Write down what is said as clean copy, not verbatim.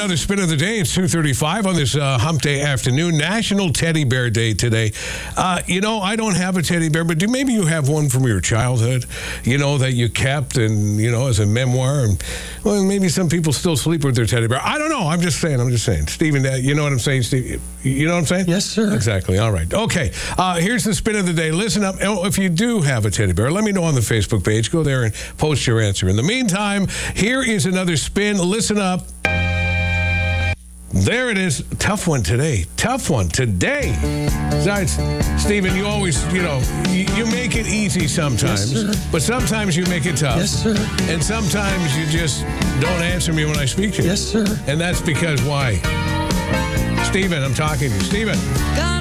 another spin of the day. It's 2:35 on this hump day afternoon. National Teddy Bear Day today. I don't have a teddy bear, but maybe you have one from your childhood, that you kept and, as a memoir. And, well, maybe some people still sleep with their teddy bear. I don't know. I'm just saying. Stephen, you know what I'm saying, Steve? You know what I'm saying? Yes, sir. Exactly. All right. Okay. Here's the spin of the day. Listen up. If you do have a teddy bear, let me know on the Facebook page. Go there and post your answer. In the meantime, here is another spin. Listen up. There it is. Tough one today. Besides, Stephen, you always, you make it easy sometimes. Yes, sir. But sometimes you make it tough. Yes, sir. And sometimes you just don't answer me when I speak to you. Yes, sir. And that's because why? Stephen, I'm talking to you. Stephen.